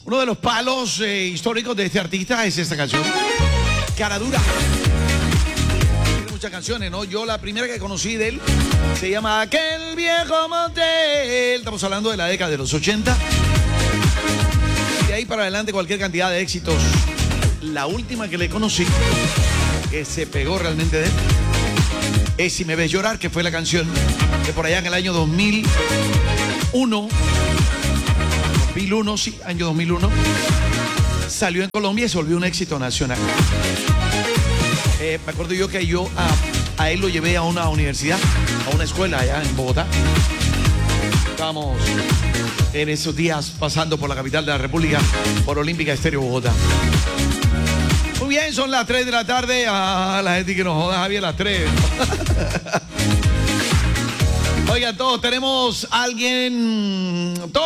Uno de los palos históricos de este artista es esta canción, Cara Dura. Tiene muchas canciones, ¿no? Yo la primera que conocí de él se llama Aquel Viejo Motel. Estamos hablando de la década de los 80. Y de ahí para adelante cualquier cantidad de éxitos. La última que le conocí, que se pegó realmente de él, es Si Me Ves Llorar, que fue la canción que por allá en el año 2001, sí, año 2001, salió en Colombia y se volvió un éxito nacional. Me acuerdo yo que a él lo llevé a una universidad, a una escuela allá en Bogotá. Estábamos en esos días pasando por la capital de la República, por Olímpica Estéreo Bogotá. Muy bien, son las 3 de la tarde. La gente que nos joda, Javier, las 3. Oigan, todos tenemos alguien...